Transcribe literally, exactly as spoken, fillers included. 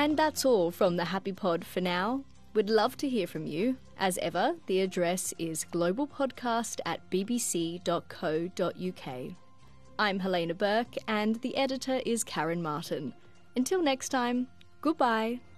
And that's all from the Happy Pod for now. We'd love to hear from you. As ever, the address is globalpodcast at b b c dot co dot u k. I'm Helena Burke and the editor is Karen Martin. Until next time, goodbye.